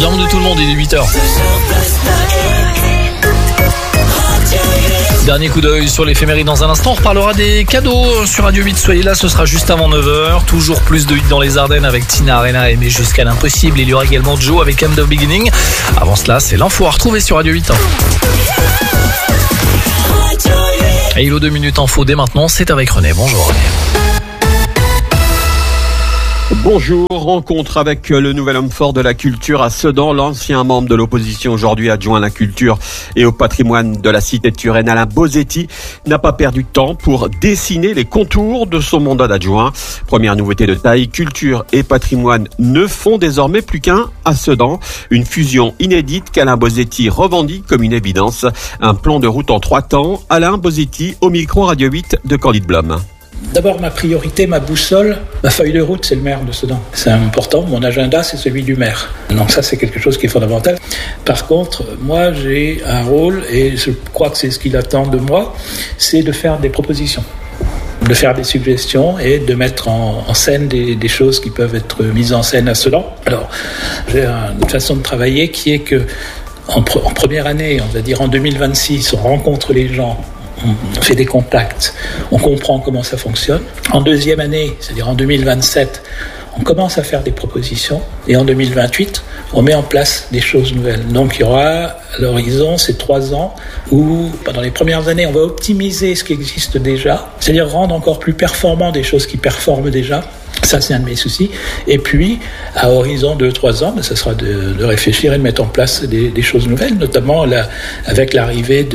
Bienvenue tout le monde, il est 8h. Dernier coup d'œil sur l'éphéméride dans un instant. On reparlera des cadeaux sur Radio 8. Soyez là, ce sera juste avant 9h. Toujours plus de hits dans les Ardennes avec Tina Arena aimée jusqu'à l'impossible. Il y aura également Joe avec End of Beginning. Avant cela, c'est l'info à retrouver sur Radio 8. Et Hello 2 minutes info dès maintenant, c'est avec René. Bonjour René. Bonjour, rencontre avec le nouvel homme fort de la culture à Sedan, l'ancien membre de l'opposition aujourd'hui adjoint à la culture et au patrimoine de la cité de Turenne, Alain Bosetti, n'a pas perdu de temps pour dessiner les contours de son mandat d'adjoint. Première nouveauté de taille, culture et patrimoine ne font désormais plus qu'un à Sedan. Une fusion inédite qu'Alain Bosetti revendique comme une évidence. Un plan de route en 3 temps. Alain Bosetti au micro Radio 8 de Candide Blum. D'abord, ma priorité, ma boussole, ma feuille de route, c'est le maire de Sedan. C'est important. Mon agenda, c'est celui du maire. Donc ça, c'est quelque chose qui est fondamental. Par contre, moi, j'ai un rôle, et je crois que c'est ce qu'il attend de moi, c'est de faire des propositions, de faire des suggestions et de mettre en scène des choses qui peuvent être mises en scène à Sedan. Alors, j'ai une façon de travailler qui est que, en première année, on va dire en 2026, on rencontre les gens, on fait des contacts, on comprend comment ça fonctionne. En deuxième année, c'est-à-dire en 2027, on commence à faire des propositions. Et en 2028, on met en place des choses nouvelles. Donc il y aura à l'horizon ces 3 ans où, pendant les premières années, on va optimiser ce qui existe déjà, c'est-à-dire rendre encore plus performant des choses qui performent déjà. Ça, c'est un de mes soucis. Et puis, à horizon 2-3 ans, ça sera de réfléchir et de mettre en place des choses nouvelles, notamment avec l'arrivée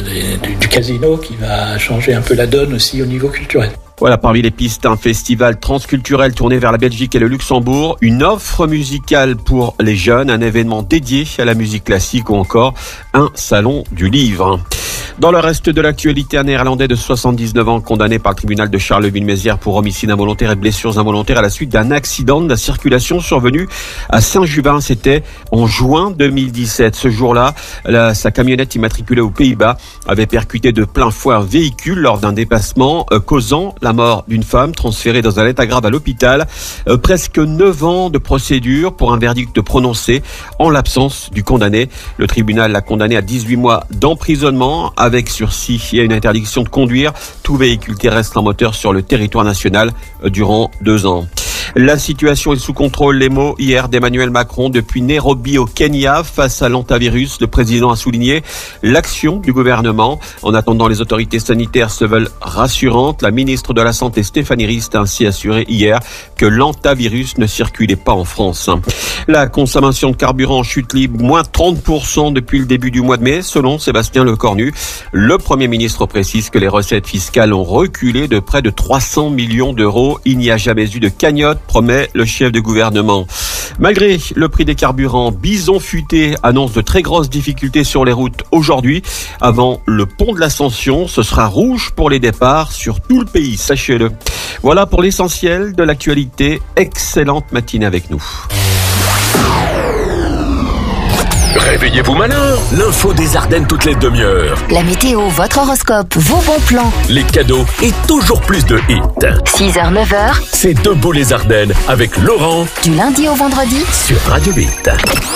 du casino qui va changer un peu la donne aussi au niveau culturel. Voilà, parmi les pistes, un festival transculturel tourné vers la Belgique et le Luxembourg, une offre musicale pour les jeunes, un événement dédié à la musique classique ou encore un salon du livre. Dans le reste de l'actualité, un Néerlandais de 79 ans condamné par le tribunal de Charleville-Mézières pour homicide involontaire et blessures involontaires à la suite d'un accident de la circulation survenu à Saint-Juvin. C'était en juin 2017. Ce jour-là, sa camionnette immatriculée aux Pays-Bas avait percuté de plein fouet un véhicule lors d'un dépassement, causant la mort d'une femme transférée dans un état grave à l'hôpital. Presque 9 ans de procédure pour un verdict prononcé en l'absence du condamné. Le tribunal l'a condamné à 18 mois d'emprisonnement avec sursis et une interdiction de conduire tout véhicule terrestre en moteur sur le territoire national durant 2 ans. La situation est sous contrôle. Les mots hier d'Emmanuel Macron depuis Nairobi au Kenya face à l'hantavirus. Le président a souligné l'action du gouvernement. En attendant, les autorités sanitaires se veulent rassurantes. La ministre de la Santé, Stéphanie Rist, a ainsi assuré hier que l'hantavirus ne circulait pas en France. La consommation de carburant en chute libre, moins 30% depuis le début du mois de mai, selon Sébastien Lecornu. Le Premier ministre précise que les recettes fiscales ont reculé de près de 300 millions d'euros. Il n'y a jamais eu de cagnotte, promet le chef de gouvernement. Malgré le prix des carburants, Bison Futé annonce de très grosses difficultés sur les routes aujourd'hui. Avant le pont de l'Ascension, ce sera rouge pour les départs sur tout le pays, sachez-le. Voilà pour l'essentiel de l'actualité. Excellente matinée avec nous. Réveillez-vous malin, l'info des Ardennes toutes les demi-heures. La météo, votre horoscope, vos bons plans. Les cadeaux et toujours plus de hits. 6h, 9h. C'est Debout les Ardennes avec Laurent. Du lundi au vendredi. Sur Radio 8.